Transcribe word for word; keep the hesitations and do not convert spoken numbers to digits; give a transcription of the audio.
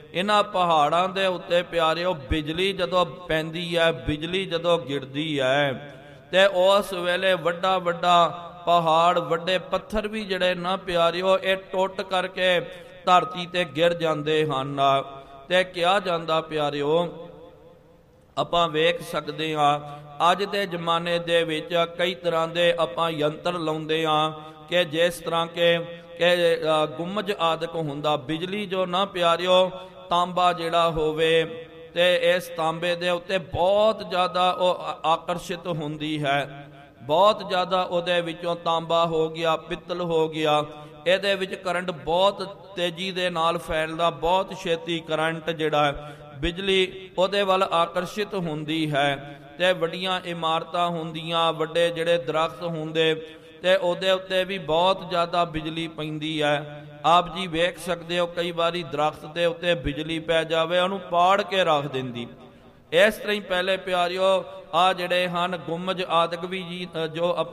इन्हां पहाड़ां दे उत्ते प्यारिओ बिजली जदों पैंदी है, बिजली जदों गिरदी है ते उस वेले वड्डा वड्डा पहाड़ वड्डे पत्थर भी जिहड़े ना प्यारिओ ये टुट करके धरती ते गिर जांदे हन। ते किहा जांदा प्यारिओ आपां वेख सकदे हां अज दे जमाने दे विच कई तरह दे आपां यंत्र लाउंदे हां कि जिस तरह के कि गुम्मज आदक हुंदा बिजली जो ना प्यारिओ तांबा जिहड़ा होवे ते इस तांबे दे उत्ते बहुत ज़्यादा आकर्षित हुंदी है, बहुत ज़्यादा उहदे विचों तांबा हो गया, पित्तल हो गया, इहदे विच करंट बहुत तेजी दे नाल फैलदा, बहुत छेती करंट जिहड़ा बिजली उहदे वल आकर्षित हुंदी है ते वड्डियां इमारतां हुंदियां, वड्डे जिहड़े दरख्त हुंदे ते उहदे उत्ते भी बहुत ज़्यादा बिजली पैंदी है। आप जी वेख सकते हो कई बारी दरख्त के उत्ते बिजली पै जावे उहनूं पाड़ के रख दिंदी। इस तरह ही पहले प्यारिओ आ जिहड़े हन गुम्मज आदक भी जी जो